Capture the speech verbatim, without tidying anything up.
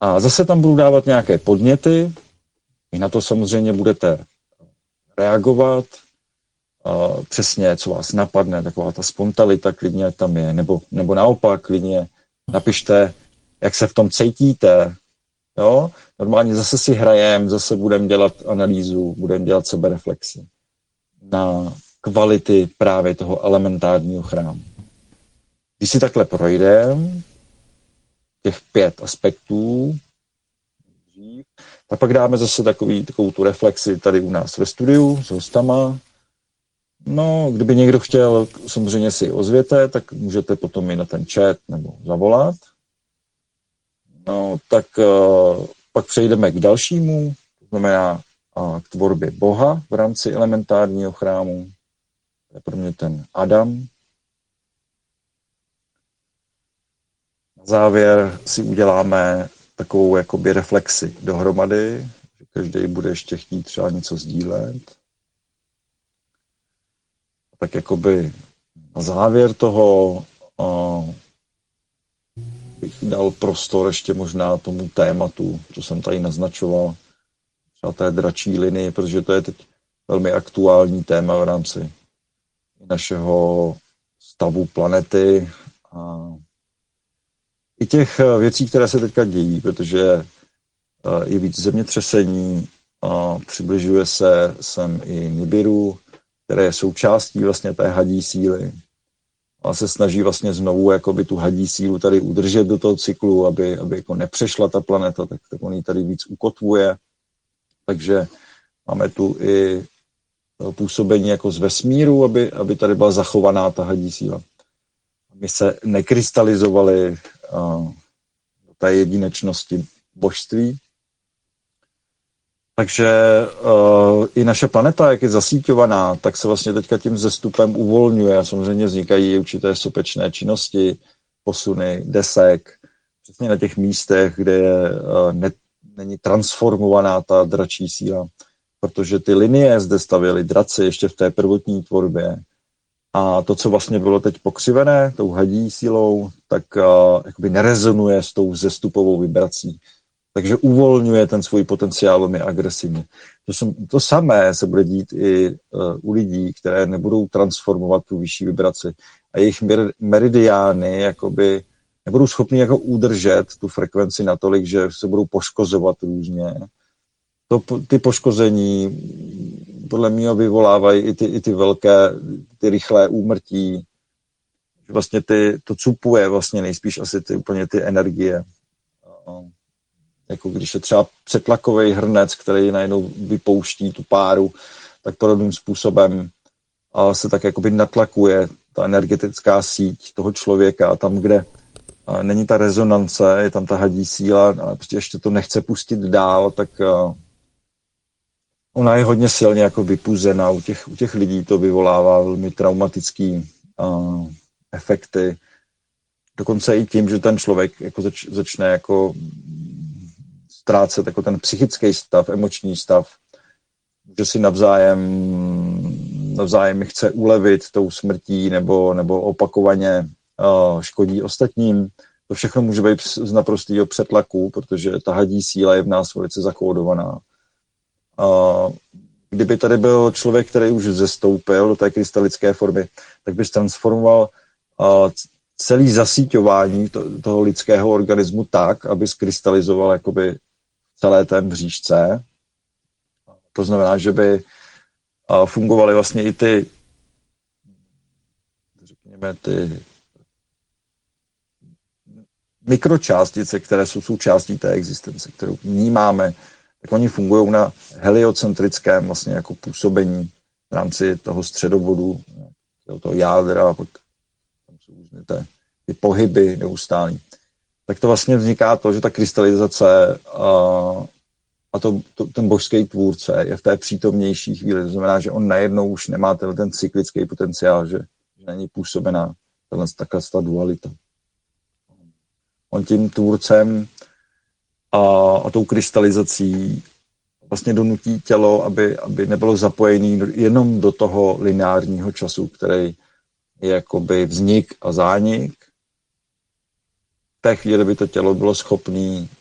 A zase tam budu dávat nějaké podněty, vy na to samozřejmě budete reagovat, uh, přesně, co vás napadne, taková ta spontanita klidně tam je, nebo, nebo naopak klidně napište, jak se v tom cítíte, jo? Normálně zase si hrajem, zase budeme dělat analýzu, budeme dělat sebereflexi na kvality právě toho elementárního chrámu. Když si takhle projdeme těch pět aspektů, tak pak dáme zase takový, takovou tu reflexi tady u nás ve studiu s hostama. No, kdyby někdo chtěl, samozřejmě si ozvěte, tak můžete potom i na ten chat nebo zavolat. No, tak uh, pak přejdeme k dalšímu, to znamená uh, k tvorbě Boha v rámci elementárního chrámu. To je pro mě ten Adam. Na závěr si uděláme takovou jakoby reflexi dohromady, že každý bude ještě chtít třeba něco sdílet. Tak jakoby na závěr toho uh, bych dal prostor ještě možná tomu tématu, co jsem tady naznačoval, třeba té dračí linii, protože to je teď velmi aktuální téma v rámci našeho stavu planety a i těch věcí, které se teďka dějí, protože je víc zemětřesení, a přibližuje se sem i Nibiru, které je součástí vlastně té hadí síly. A se snaží vlastně znovu jakoby tu hadí sílu tady udržet do toho cyklu, aby, aby jako nepřešla ta planeta, tak, tak on ji tady víc ukotvuje. Takže máme tu i působení jako z vesmíru, aby, aby tady byla zachovaná ta hadí síla. My se nekrystalizovali uh, do té jedinečnosti božství. Takže uh, i naše planeta, jak je zasíťovaná, tak se vlastně teďka tím zestupem uvolňuje. Samozřejmě vznikají určité sopečné činnosti, posuny, desek, přesně na těch místech, kde je, uh, ne, není transformovaná ta dračí síla. Protože ty linie zde stavěly draci ještě v té prvotní tvorbě. A to, co vlastně bylo teď pokřivené tou hadí sílou, tak uh, jakoby nerezonuje s tou zestupovou vibrací. Takže uvolňuje ten svůj potenciál velmi agresivně. To, jsem, to samé se bude dít i uh, u lidí, které nebudou transformovat tu vyšší vibraci. A jejich meridiány jakoby nebudou schopni jako udržet tu frekvenci natolik, že se budou poškozovat různě. To, ty poškození podle mě vyvolávají i ty, i ty velké, ty rychlé úmrtí. Vlastně ty, to cupuje vlastně nejspíš asi ty, úplně ty energie. Jako když je třeba přetlakový hrnec, který najednou vypouští tu páru, tak podobným způsobem se tak jakoby natlakuje ta energetická síť toho člověka a tam, kde není ta rezonance, je tam ta hadí síla a prostě ještě to nechce pustit dál, tak ona je hodně silně jako vypuzená. U těch, u těch lidí to vyvolává velmi traumatický uh, efekty. Dokonce i tím, že ten člověk jako zač, začne jako ztrácet jako ten psychický stav, emoční stav, že si navzájem, navzájem chce ulevit tou smrtí nebo, nebo opakovaně uh, škodí ostatním. To všechno může být z naprostého přetlaku, protože ta hadí síla je v nás velice zakódovaná. Uh, kdyby tady byl člověk, který už zestoupil do té krystalické formy, tak by transformoval uh, celý zasíťování to, toho lidského organismu tak, aby skrystalizoval jakoby celé té bříšce. To znamená, že by uh, fungovaly vlastně i ty, řekněme, ty mikročástice, které jsou součástí té existence, kterou vnímáme, tak oni fungují na heliocentrickém vlastně jako působení v rámci toho středobodu, toho jádra, a pak tam jsou různé ty pohyby neustálý. Tak to vlastně vzniká to, že ta krystalizace a, a to, to, ten božský tvůrce je v té přítomnější chvíli. To znamená, že on najednou už nemá ten, ten cyklický potenciál, že, že není působená takhle ta dualita. On tím tvůrcem a, a tou krystalizací vlastně donutí tělo, aby, aby nebylo zapojené jenom do toho lineárního času, který je jakoby vznik a zánik. V té chvíli by to tělo bylo schopné